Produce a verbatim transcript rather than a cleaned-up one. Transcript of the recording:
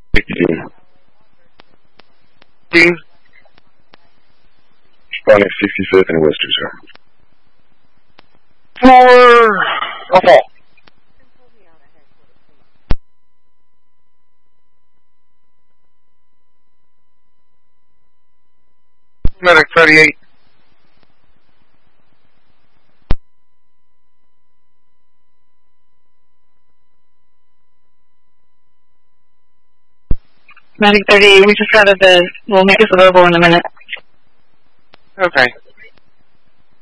Dean? Responding sixty-fifth and Western, sir. For a fall. Medic thirty-eight. Medic thirty-eight, we just got a bed. We'll make this available in a minute. Okay.